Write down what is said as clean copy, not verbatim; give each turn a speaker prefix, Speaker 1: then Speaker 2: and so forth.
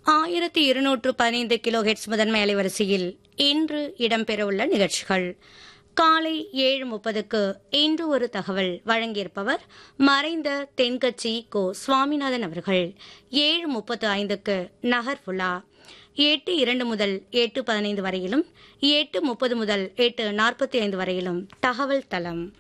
Speaker 1: 1215 kilohertz முதன்மை அலைவரிசையில் இன்று இடம்பெறவுள்ள நிகழ்ச்சிகள். காலை 7:30க்கு இன்று ஒரு தகவல் வழங்கியிருப்பவர் மறைந்த தென்கட்சி கோ. சுவாமிநாதன் அவர்கள். 7:35க்கு நகர்புலா. 8:02 முதல் 8:15 வரையிலும் 8:30 முதல் 8:45 வரையிலும் தகவல் தளம்.